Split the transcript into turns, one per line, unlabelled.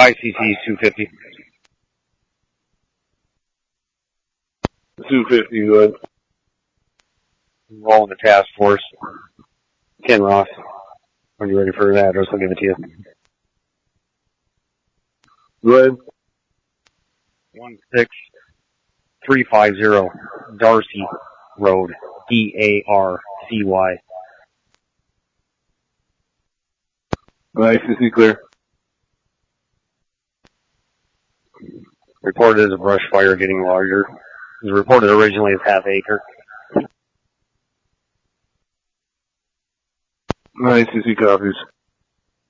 ICC 250.
250, go ahead.
Rolling the task force. Ken Ross. When you're ready for the address, I'll give it to you.
Go ahead.
16350 Darcy Road. D-A-R-C-Y.
ICC clear.
Reported as a brush fire getting larger. It was reported originally as half acre.
ICC copies.